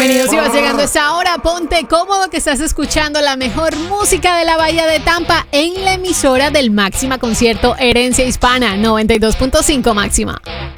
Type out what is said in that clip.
bienvenidos. Si vas llegando a esta hora, ponte cómodo que estás escuchando la mejor música de la Bahía de Tampa en la emisora del Máxima Concierto Herencia Hispana 92.5 Máxima.